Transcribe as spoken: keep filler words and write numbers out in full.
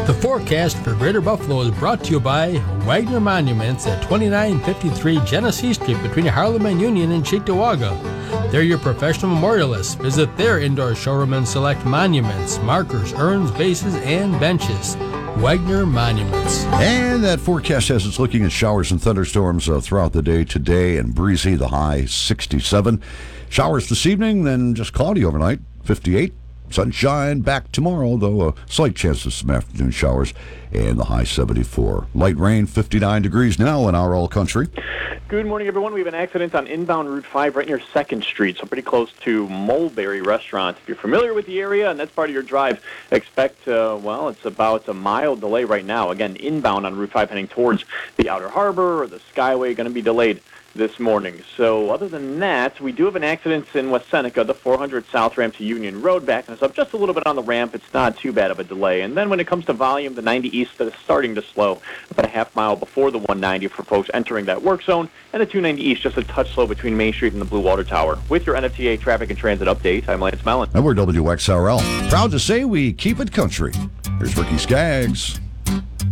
The forecast for Greater Buffalo is brought to you by Wagner Monuments at twenty-nine fifty-three Genesee Street between Harlem and Union in Cheektowaga. They're your professional memorialists. Visit their indoor showroom and select monuments, markers, urns, bases, and benches. Wagner Monuments. And that forecast has us looking at showers and thunderstorms uh, throughout the day today, and breezy, the high sixty-seven. Showers this evening, then just cloudy overnight, fifty-eight. Sunshine back tomorrow, though a slight chance of some afternoon showers, and the high seventy-four. Light rain, fifty-nine degrees now in our all country. Good morning, everyone. We have an accident on inbound Route five right near second Street, so pretty close to Mulberry Restaurant. If you're familiar with the area and that's part of your drive, expect, uh, well, it's about a mile delay right now. Again, inbound on Route five heading towards the Outer Harbor or the Skyway, going to be delayed this morning. So other than that, we do have an accident in West Seneca, the four hundred South ramp to Union Road, backing us up just a little bit on the ramp. It's not too bad of a delay. And then when it comes to volume, the ninety East is starting to slow about a half mile before the one ninety for folks entering that work zone, and the two ninety East just a touch slow between Main Street and the Blue Water Tower. With your N F T A traffic and transit update, I'm Lance Mellon. And we're W X R L. Proud to say we keep it country. Here's Ricky Skaggs.